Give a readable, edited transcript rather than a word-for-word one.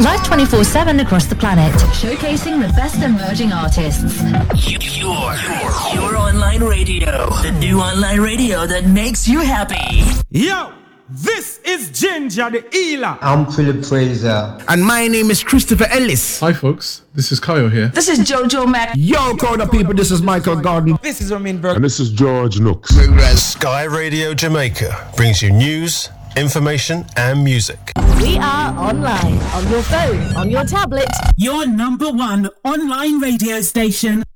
Live 24/7 across the planet, showcasing the best emerging artists. Your online radio. The new online radio that makes you happy. Yo, this is Ginger the Healer. I'm Philip Fraser. And my name is Christopher Ellis. Hi folks, this is Kyle here. This is Jojo Mac. Yo, crowd of people, this is Michael Gordon. This is Ramin Burke. And this is George Nooks. Sky Radio Jamaica brings you news, information and music. We are online, on your phone, on your tablet. Your number one online radio station.